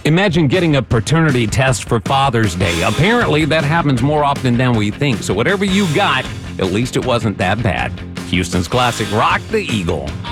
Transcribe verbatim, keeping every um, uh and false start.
Imagine getting a paternity test for Father's Day. Apparently, that happens more often than we think. So whatever you got, at least it wasn't that bad. Houston's classic rock, the Eagle.